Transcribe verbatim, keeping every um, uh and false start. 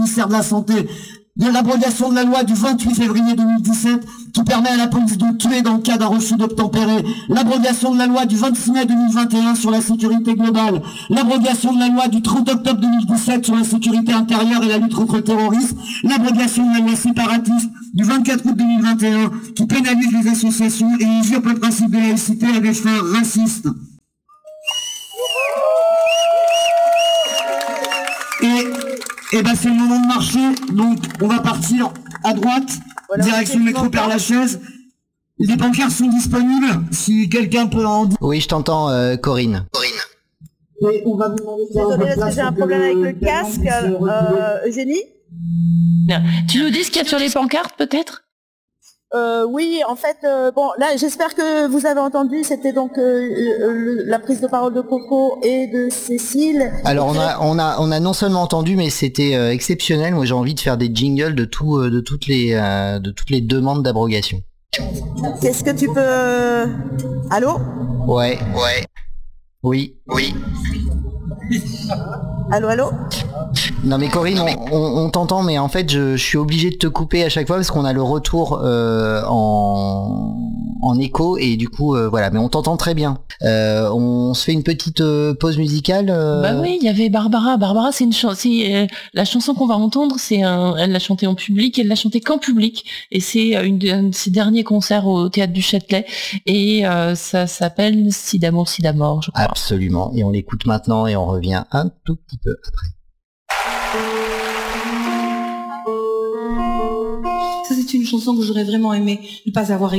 ministère de la Santé, de l'abrogation de la loi du vingt-huit février deux mille dix-sept qui permet à la police de tuer dans le cas d'un refus d'obtempérer, l'abrogation de la loi du vingt-six mai deux mille vingt et un sur la sécurité globale, l'abrogation de la loi du trente octobre deux mille dix-sept sur la sécurité intérieure et la lutte contre le terrorisme, l'abrogation de la loi séparatiste du vingt-quatre août deux mille vingt et un qui pénalise les associations et usurpe le principe de laïcité à des fins racistes. Et, et ben c'est le moment de marcher, donc on va partir à droite, voilà, direction le métro Père-Lachaise. Les pancartes sont disponibles, si quelqu'un peut en dire. Oui, je t'entends, euh, Corinne. Corinne. Et on va vous demander de faire Désolée, est-ce que j'ai un problème avec le casque, euh, Eugénie? Tu nous dis ce qu'il y a sur les pancartes, peut-être? Euh, oui, en fait, euh, bon, là, j'espère que vous avez entendu, c'était donc euh, euh, la prise de parole de Coco et de Cécile. Alors on a, on a, on a non seulement entendu, mais c'était euh, exceptionnel. Moi, j'ai envie de faire des jingles de tout, euh, de toutes les, euh, de toutes les demandes d'abrogation. Qu'est-ce que tu peux euh... Allô? Ouais, ouais, oui, oui. Allô, allô? Non mais Corinne, on, on, on t'entend, mais en fait je, je suis obligé de te couper à chaque fois parce qu'on a le retour euh, en, en écho et du coup euh, voilà, mais on t'entend très bien. Euh, on se fait une petite euh, pause musicale. Euh... Bah oui, il y avait Barbara. Barbara, c'est une chanson. Euh, la chanson qu'on va entendre, c'est un. Elle l'a chantée en public. Elle l'a chantée qu'en public, et c'est une de, un de ses derniers concerts au théâtre du Châtelet. Et euh, ça s'appelle Si d'amour, si d'amour, je crois. Absolument. Et on l'écoute maintenant et on revient un tout petit peu après. Ça, c'est une chanson que j'aurais vraiment aimé ne pas avoir écrite.